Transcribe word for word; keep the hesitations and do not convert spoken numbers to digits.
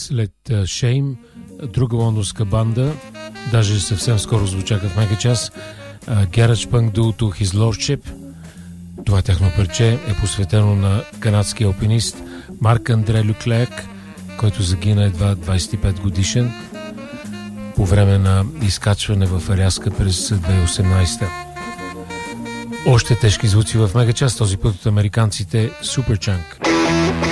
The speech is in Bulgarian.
след Shame, друга лондонска банда, даже съвсем скоро звучаха в мега час, Garage Punk дуото His Lordship. Това тяхно парче е посветено на канадския алпинист Марк Андре Люклек, който загина едва двайсет и пет годишен по време на изкачване в Аляска през две хиляди и осемнайсета. Още тежки звуци в мега час, този път от американците Superchunk.